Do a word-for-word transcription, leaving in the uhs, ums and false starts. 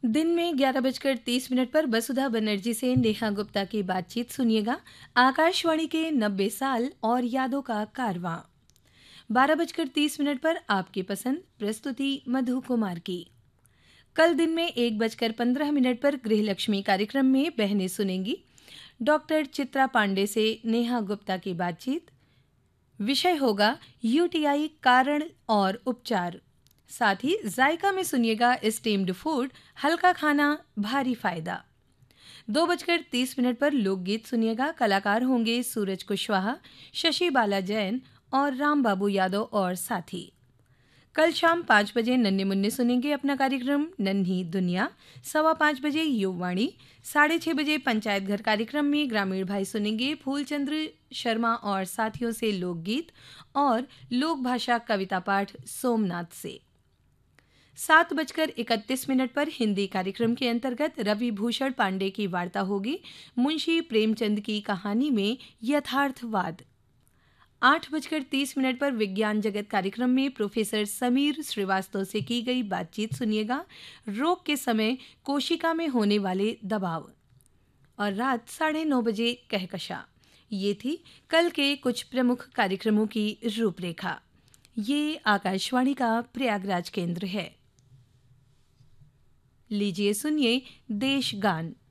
दिन में ग्यारह बजकर तीस मिनट पर वसुधा बनर्जी से नेहा गुप्ता की बातचीत सुनिएगा। आकाशवाणी के नब्बे साल और यादों का कारवां। बारह बजकर तीस मिनट पर आपकी पसंद प्रस्तुति मधु कुमार की। कल दिन में एक बजकर पंद्रह मिनट पर गृहलक्ष्मी कार्यक्रम में बहनें सुनेंगी डॉक्टर चित्रा पांडे से नेहा गुप्ता की बातचीत। विषय होगा यूटीआई कारण और उपचार। साथ ही जायका में सुनिएगा स्टीम्ड फूड, हल्का खाना भारी फायदा। दो बजकर तीस मिनट पर लोकगीत सुनिएगा। कलाकार होंगे सूरज कुशवाहा, शशि बाला जैन और राम बाबू यादव और साथी। कल शाम पाँच बजे नन्हे मुन्ने सुनेंगे अपना कार्यक्रम नन्ही दुनिया। सवा पाँच बजे युववाणी। साढ़े छः बजे पंचायत घर कार्यक्रम में ग्रामीण भाई सुनेंगे फूलचंद्र शर्मा और साथियों से लोकगीत और लोक भाषा कविता पाठ सोमनाथ से। सात बजकर इकतीस मिनट पर हिंदी कार्यक्रम के अंतर्गत रवि भूषण पांडे की वार्ता होगी मुंशी प्रेमचंद की कहानी में यथार्थवाद। आठ बजकर तीस मिनट पर विज्ञान जगत कार्यक्रम में प्रोफेसर समीर श्रीवास्तव से की गई बातचीत सुनिएगा रोग के समय कोशिका में होने वाले दबाव। और रात साढ़े नौ बजे कहकशा। ये थी कल के कुछ प्रमुख कार्यक्रमों की रूपरेखा। ये आकाशवाणी का प्रयागराज केंद्र है। लीजिए सुनिए देश गान।